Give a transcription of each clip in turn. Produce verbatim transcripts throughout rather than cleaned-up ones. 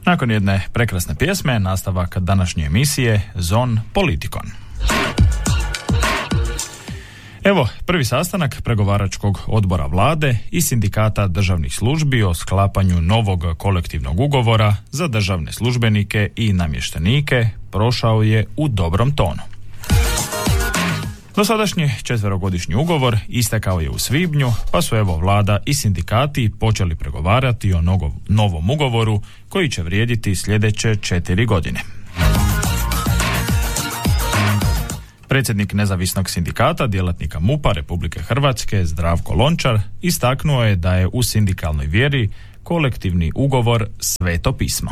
Nakon jedne prekrasne pjesme, nastavak današnje emisije Zon Politikon. Evo, prvi sastanak pregovaračkog odbora vlade i sindikata državnih službi o sklapanju novog kolektivnog ugovora za državne službenike i namještenike prošao je u dobrom tonu. Dosadašnji četverogodišnji ugovor istekao je u svibnju, pa su evo vlada i sindikati počeli pregovarati o novom ugovoru koji će vrijediti sljedeće četiri godine. Predsjednik nezavisnog sindikata djelatnika MUP-a Republike Hrvatske Zdravko Lončar istaknuo je da je u sindikalnoj vjeri kolektivni ugovor sveto pismo.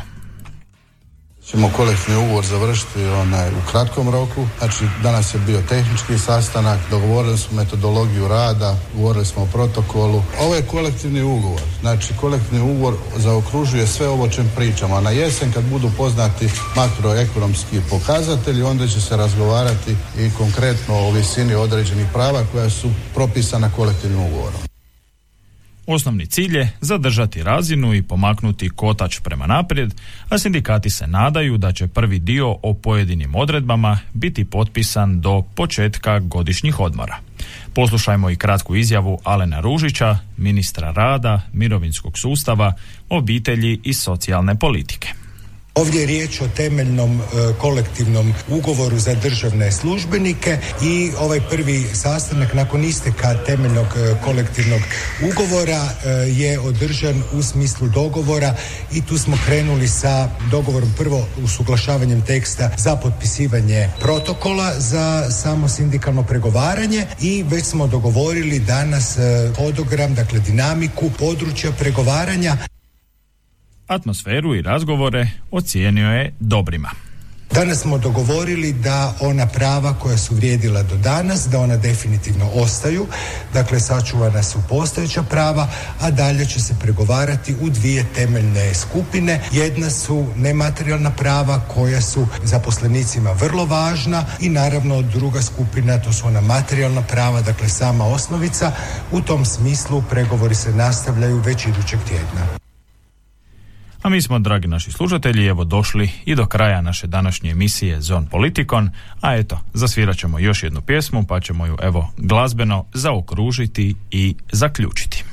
Ćemo kolektivni ugovor završiti onaj u kratkom roku. Znači, danas je bio tehnički sastanak, dogovorili smo metodologiju rada, govorili smo o protokolu. Ovo je kolektivni ugovor. Znači, kolektivni ugovor zaokružuje sve ovo o čem pričamo. A na jesen kad budu poznati makroekonomski pokazatelji, onda će se razgovarati i konkretno o visini određenih prava koja su propisana kolektivnim ugovorom. Osnovni cilj je zadržati razinu i pomaknuti kotač prema naprijed, a sindikati se nadaju da će prvi dio o pojedinim odredbama biti potpisan do početka godišnjih odmora. Poslušajmo i kratku izjavu Alena Ružića, ministra rada, mirovinskog sustava, obitelji i socijalne politike. Ovdje je riječ o temeljnom e, kolektivnom ugovoru za državne službenike i ovaj prvi sastanak nakon isteka temeljnog e, kolektivnog ugovora e, je održan u smislu dogovora i tu smo krenuli sa dogovorom, prvo usuglašavanjem teksta za potpisivanje protokola za samo sindikalno pregovaranje i već smo dogovorili danas e, hodogram, dakle dinamiku područja pregovaranja. Atmosferu i razgovore ocijenio je dobrima. Danas smo dogovorili da ona prava koja su vrijedila do danas, da ona definitivno ostaju, dakle sačuvana su postojeća prava, a dalje će se pregovarati u dvije temeljne skupine. Jedna su nematerijalna prava koja su zaposlenicima vrlo važna i naravno druga skupina, to su ona materijalna prava, dakle sama osnovica. U tom smislu pregovori se nastavljaju već idućeg tjedna. A mi smo, dragi naši slušatelji, evo došli i do kraja naše današnje emisije Zon Politikon, a eto, zasvirat ćemo još jednu pjesmu, pa ćemo ju evo glazbeno zaokružiti i zaključiti.